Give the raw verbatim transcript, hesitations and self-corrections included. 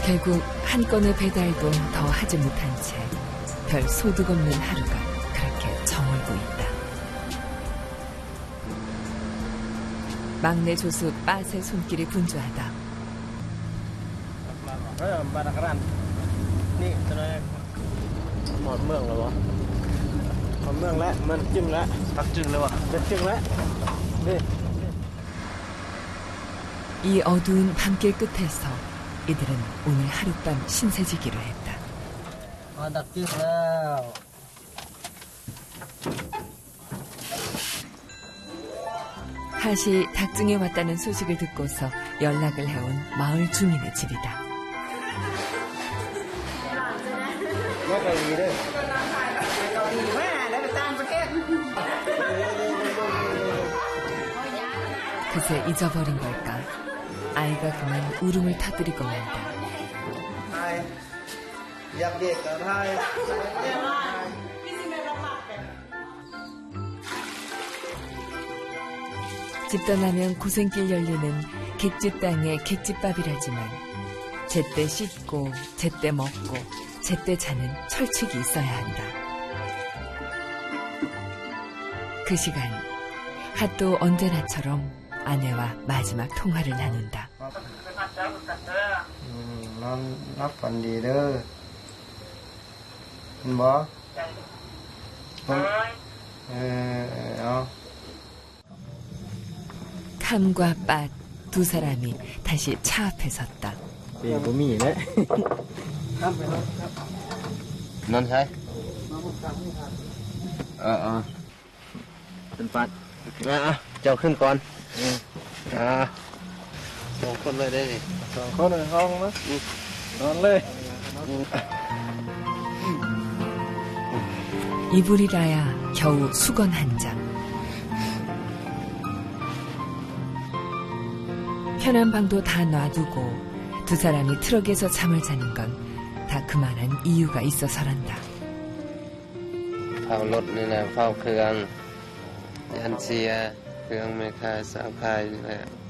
결국 한 건의 배달도 더 하지 못한 채 별 소득 없는 하루가 그렇게 저물고 있다. 막내 조수 빻의 손길이 분주하다. 이 어두운 밤길 끝에서 이들은 오늘 하룻밤 신세지기로 했다. 하시 닭증에 왔다는 소식을 듣고서 연락을 해온 마을 주민의 집이다. 그새 잊어버린 걸까? 아이가 그만 울음을 터뜨리고 만다. 집 떠나면 고생길 열리는 객집 땅의 객집밥이라지만 제때 씻고 제때 먹고 제때 자는 철칙이 있어야 한다. 그 시간 핫도 언제나처럼 아내와 마지막 통화를 나눈다. 음, 넌 나쁜 일을 뭐? 어? 캄과 빻 두 사람이 다시 차 앞에 섰다. 봄이네. 넌 잘? 어, 어. 큰 빻. 아, 저 큰 건. 아, 저 건 왜 돼? 저 건은 không đó. 넌 래. 이불이라야 겨우 수건 한 장. 편한 방도 다 놔두고 두 사람이 트럭에서 잠을 자는 건 다 그만한 이유가 있어서란다. phao lót nên là phao khương ăn ăn xia khương mới khai sao khai như vậy.